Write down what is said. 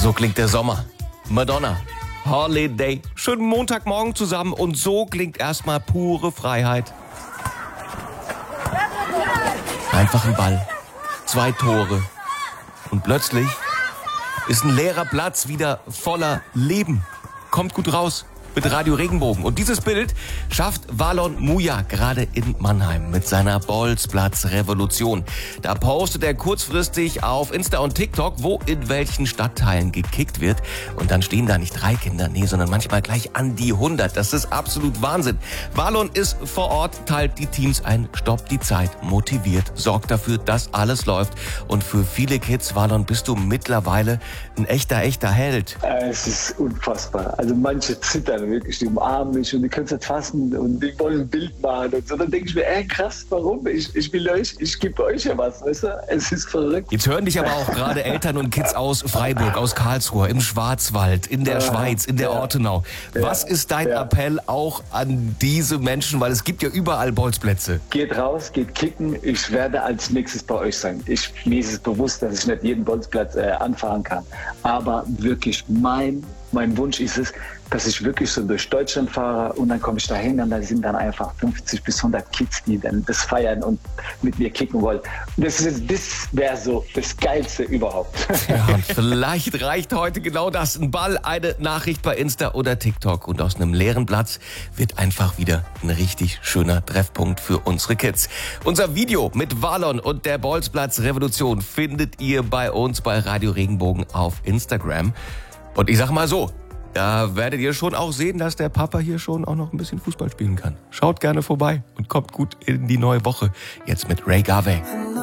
So klingt der Sommer. Madonna. Holiday. Schönen Montagmorgen zusammen und so klingt erstmal pure Freiheit. Einfach ein Ball. 2 Tore. Und plötzlich ist ein leerer Platz wieder voller Leben. Kommt gut raus mit Radio Regenbogen. Und dieses Bild schafft Valon Muja gerade in Mannheim mit seiner Bolzplatz-Revolution. Da postet er kurzfristig auf Insta und TikTok, wo in welchen Stadtteilen gekickt wird. Und dann stehen da nicht 3 Kinder, nee, sondern manchmal gleich an die 100. Das ist absolut Wahnsinn. Valon ist vor Ort, teilt die Teams ein, stoppt die Zeit, motiviert, sorgt dafür, dass alles läuft. Und für viele Kids, Valon, bist du mittlerweile ein echter Held. Es ist unfassbar. Also manche zittern wirklich, die umarmen mich und die können es nicht fassen und die wollen ein Bild machen und so. Dann denke ich mir, krass, warum? Ich will euch, ich gebe euch ja was, weißt du? Es ist verrückt. Jetzt hören dich aber auch gerade Eltern und Kids aus Freiburg, aus Karlsruhe, im Schwarzwald, in der Schweiz, in der Ortenau. Was ist dein Appell auch an diese Menschen? Weil es gibt ja überall Bolzplätze. Geht raus, geht kicken. Ich werde als nächstes bei euch sein. Mir ist es bewusst, dass ich nicht jeden Bolzplatz anfahren kann. Aber wirklich mein Wunsch ist es, dass ich wirklich so durch Deutschland fahre und dann komme ich da hin und da sind dann einfach 50 bis 100 Kids, die dann das feiern und mit mir kicken wollen. Das wäre so das Geilste überhaupt. Ja, und vielleicht reicht heute genau das. Ein Ball, eine Nachricht bei Insta oder TikTok und aus einem leeren Platz wird einfach wieder ein richtig schöner Treffpunkt für unsere Kids. Unser Video mit Valon und der Bolzplatz-Revolution findet ihr bei uns bei Radio Regenbogen auf Instagram. Und ich sag mal so, da werdet ihr schon auch sehen, dass der Papa hier schon auch noch ein bisschen Fußball spielen kann. Schaut gerne vorbei und kommt gut in die neue Woche. Jetzt mit Ray Garvey.